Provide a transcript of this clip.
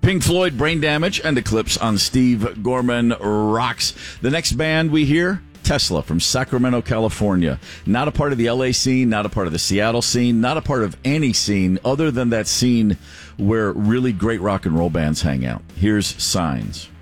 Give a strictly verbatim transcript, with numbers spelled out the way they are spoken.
Pink Floyd, Brain Damage, and Eclipse on Steve Gorman Rocks. The next band we hear, Tesla from Sacramento, California. Not a part of the L A scene, not a part of the Seattle scene, not a part of any scene other than that scene where really great rock and roll bands hang out. Here's Signs.